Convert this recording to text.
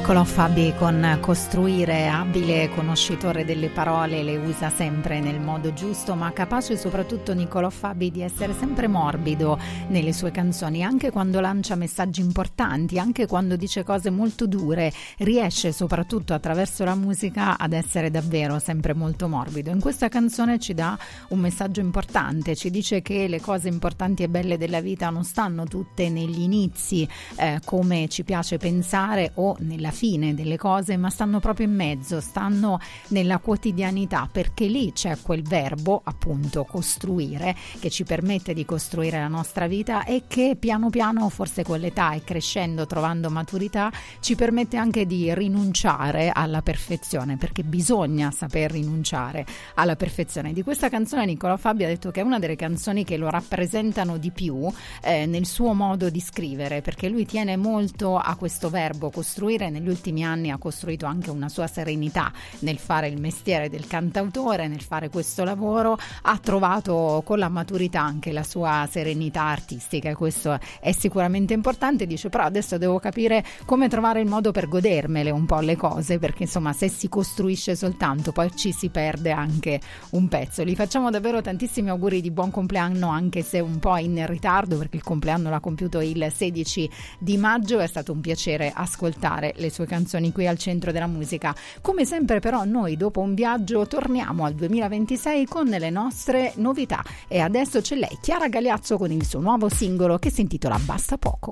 Niccolò Fabi con Costruire, abile conoscitore delle parole, le usa sempre nel modo giusto, ma capace soprattutto Niccolò Fabi di essere sempre morbido nelle sue canzoni, anche quando lancia messaggi importanti, anche quando dice cose molto dure, riesce soprattutto attraverso la musica ad essere davvero sempre molto morbido. In questa canzone ci dà un messaggio importante, ci dice che le cose importanti e belle della vita non stanno tutte negli inizi come ci piace pensare o nella fine delle cose, ma stanno proprio in mezzo, stanno nella quotidianità, perché lì c'è quel verbo, appunto, costruire, che ci permette di costruire la nostra vita e che piano piano, forse con l'età e crescendo, trovando maturità, ci permette anche di rinunciare alla perfezione, perché bisogna saper rinunciare alla perfezione. Di questa canzone Niccolò Fabi ha detto che è una delle canzoni che lo rappresentano di più nel suo modo di scrivere, perché lui tiene molto a questo verbo costruire. Negli ultimi anni ha costruito anche una sua serenità nel fare il mestiere del cantautore, nel fare questo lavoro, ha trovato con la maturità anche la sua serenità artistica, e questo è sicuramente importante. Dice però adesso devo capire come trovare il modo per godermele un po' le cose, perché insomma se si costruisce soltanto poi ci si perde anche un pezzo. Gli facciamo davvero tantissimi auguri di buon compleanno, anche se un po' in ritardo, perché il compleanno l'ha compiuto il 16 di maggio. È stato un piacere ascoltare le sue canzoni qui al Centro della Musica. Come sempre però noi dopo un viaggio torniamo al 2026 con le nostre novità, e adesso c'è lei, Chiara Galeazzo, con il suo nuovo singolo che si intitola Basta Poco.